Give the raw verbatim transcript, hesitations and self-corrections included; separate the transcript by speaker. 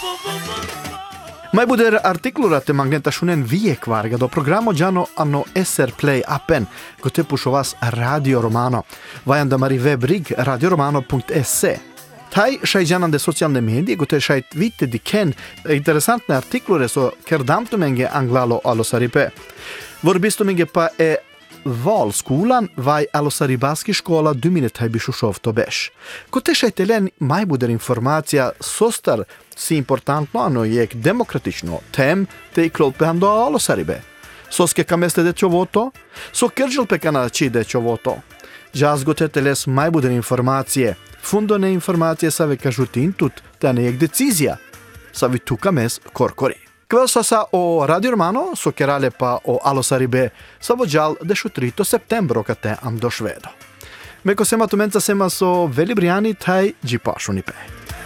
Speaker 1: Mai buder artiklurat magnetationen viekvarga do programo giano hanno S R Play appen, gote pushovas Radio Romano. Vajanda mari webrig radioromano punkt se. Tai šajđanande socijalne medije, gote šajt vidite di ken interesantne artiklure so kerdamtumenge anglalo alosaripe. Vorbistumenge pa e valskolan vaj alosaribaski škola dumine taj bišušov to beš. Gote šajtelen mai buder informacija sostar si importantno ano jek demokratično tem te klopehando alosaribe. Soske kameste de čovoto, so kerđel pekana či de čovoto. Jaz gote teles mai buder informacije, fundone informacije sa ve kažutin tut, da ne jek decizija, sa vi tuka mes korkori. Kvelsa sa o Radio Romano, so kerale pa o alosaribe, sa vođal dešutrito septembro kate am do švedo. Meko sema tumenca sema so veli briani taj džipašunipe.